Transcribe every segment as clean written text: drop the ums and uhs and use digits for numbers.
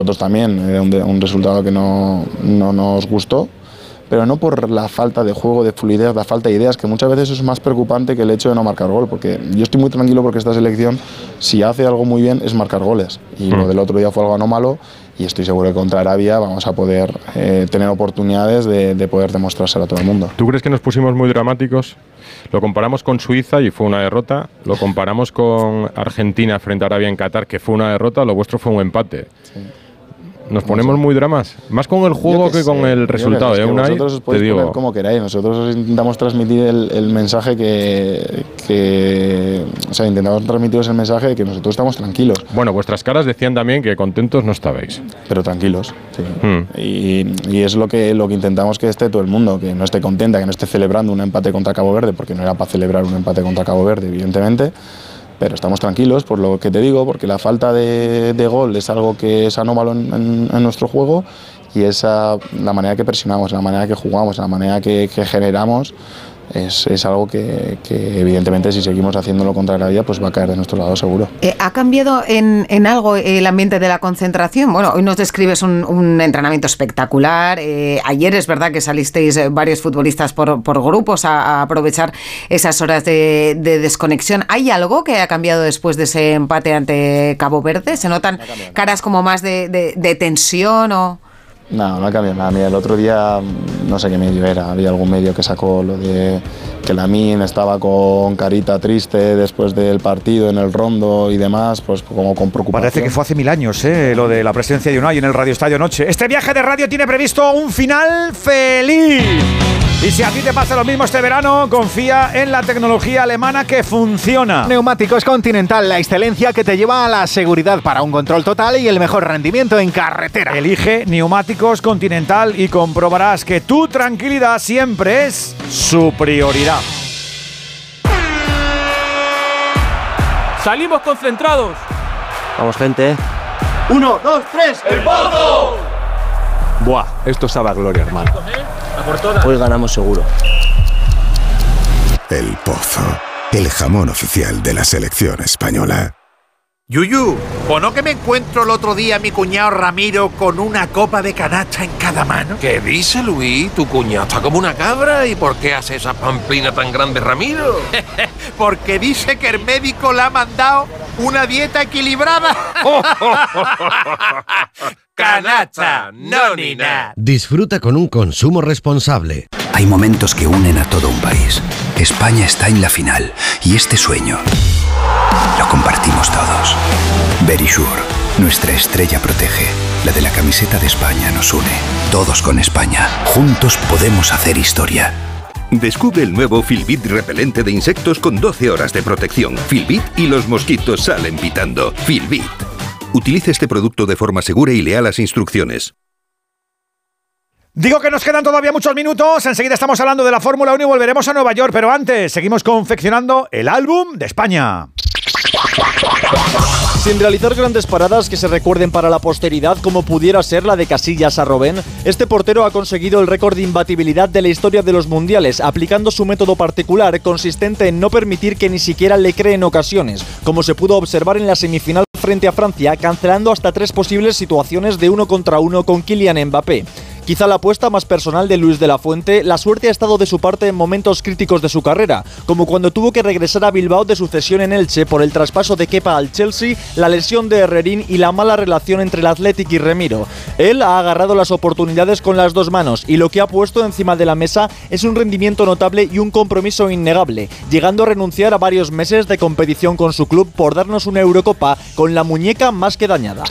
Nosotros también, un resultado que no nos gustó, pero no por la falta de juego, de fluidez, la falta de ideas, que muchas veces es más preocupante que el hecho de no marcar gol, porque yo estoy muy tranquilo porque esta selección, si hace algo muy bien, es marcar goles, y lo del otro día fue algo anómalo, y estoy seguro que contra Arabia vamos a poder tener oportunidades de poder demostrárselo a todo el mundo. ¿Tú crees que nos pusimos muy dramáticos? Lo comparamos con Suiza y fue una derrota, lo comparamos con Argentina frente a Arabia en Qatar, que fue una derrota, lo vuestro fue un empate. Sí. Nos ponemos muy dramas, más con el juego que con el resultado. Vosotros os podéis poner como queráis, nosotros os intentamos transmitir el mensaje o sea, intentamos transmitiros el mensaje de que nosotros estamos tranquilos. Bueno, vuestras caras decían también que contentos no estabais. Pero tranquilos, sí. Y es lo que intentamos que esté todo el mundo, que no esté contenta, que no esté celebrando un empate contra Cabo Verde, porque no era para celebrar un empate contra Cabo Verde, evidentemente. Pero estamos tranquilos por lo que te digo, porque la falta de gol es algo que es anómalo en nuestro juego, y la manera que presionamos, la manera que jugamos, la manera que generamos es algo que evidentemente si seguimos haciéndolo contra Arabia pues va a caer de nuestro lado seguro. ¿Ha cambiado en algo el ambiente de la concentración? Bueno, hoy nos describes un entrenamiento espectacular. Ayer es verdad que salisteis varios futbolistas por grupos a aprovechar esas horas de desconexión. ¿Hay algo que ha cambiado después de ese empate ante Cabo Verde? ¿Se notan caras como más de tensión o...? No ha cambiado nada. Mira, el otro día, no sé qué medio era, había algún medio que sacó lo de que Lamine estaba con carita triste después del partido en el rondo y demás, pues como con preocupación. Parece que fue hace 1000 años, lo de la presidencia de Unai en el Radio Estadio anoche. Este viaje de radio tiene previsto un final feliz. Y si a ti te pasa lo mismo este verano, confía en la tecnología alemana que funciona. Neumáticos Continental, la excelencia que te lleva a la seguridad para un control total y el mejor rendimiento en carretera. Elige Neumáticos Continental y comprobarás que tu tranquilidad siempre es su prioridad. ¡Salimos concentrados! Vamos, gente. 1, 2, 3, ¡el Pozo! Buah, esto sabe a gloria, hermano. Hoy ganamos seguro. El Pozo, el jamón oficial de la selección española. Yuyu, ¿o no que me encuentro el otro día a mi cuñado Ramiro con una copa de canacha en cada mano? ¿Qué dice, Luis? Tu cuñado está como una cabra. ¿Y por qué hace esa pamplina tan grande, Ramiro? Porque dice que el médico le ha mandado una dieta equilibrada. Canacha, no ni nada. Disfruta con un consumo responsable. Hay momentos que unen a todo un país. España está en la final y este sueño lo compartimos todos. Verisure, nuestra estrella protege. La de la camiseta de España nos une. Todos con España. Juntos podemos hacer historia. Descubre el nuevo Filbit repelente de insectos con 12 horas de protección. Filbit y los mosquitos salen pitando. Filbit. Utilice este producto de forma segura y lea las instrucciones. Digo que nos quedan todavía muchos minutos. Enseguida estamos hablando de la Fórmula 1 y volveremos a Nueva York. Pero antes, seguimos confeccionando el álbum de España. Sin realizar grandes paradas que se recuerden para la posteridad, como pudiera ser la de Casillas a Robben, este portero ha conseguido el récord de imbatibilidad de la historia de los mundiales, aplicando su método particular, consistente en no permitir que ni siquiera le creen ocasiones, como se pudo observar en la semifinal frente a Francia, cancelando hasta 3 posibles situaciones de 1 contra 1 con Kylian Mbappé. Quizá la apuesta más personal de Luis de la Fuente, la suerte ha estado de su parte en momentos críticos de su carrera, como cuando tuvo que regresar a Bilbao de su cesión en Elche por el traspaso de Kepa al Chelsea, la lesión de Herrerín y la mala relación entre el Athletic y Remiro. Él ha agarrado las oportunidades con las 2 manos y lo que ha puesto encima de la mesa es un rendimiento notable y un compromiso innegable, llegando a renunciar a varios meses de competición con su club por darnos una Eurocopa con la muñeca más que dañada.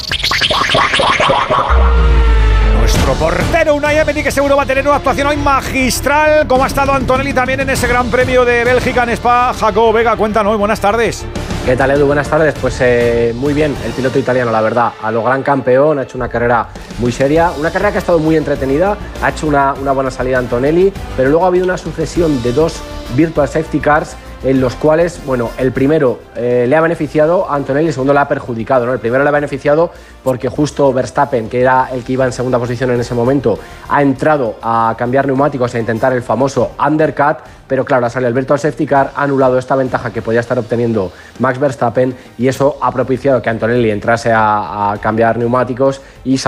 Nuestro portero Unai Emery, que seguro va a tener una actuación hoy magistral, como ha estado Antonelli también en ese Gran Premio de Bélgica en Spa. Jacobo Vega, cuéntanos, buenas tardes. ¿Qué tal, Edu? Buenas tardes. Pues muy bien, el piloto italiano, la verdad, a lo gran campeón, ha hecho una carrera muy seria, una carrera que ha estado muy entretenida, ha hecho una buena salida Antonelli, pero luego ha habido una sucesión de 2 Virtual Safety Cars en los cuales, bueno, el primero le ha beneficiado a Antonelli, el segundo le ha perjudicado, ¿no? El primero le ha beneficiado porque justo Verstappen, que era el que iba en segunda posición en ese momento, ha entrado a cambiar neumáticos, a intentar el famoso undercut, pero claro, ha salido el Virtual Safety Car, ha anulado esta ventaja que podía estar obteniendo Max Verstappen y eso ha propiciado que Antonelli entrase a cambiar neumáticos y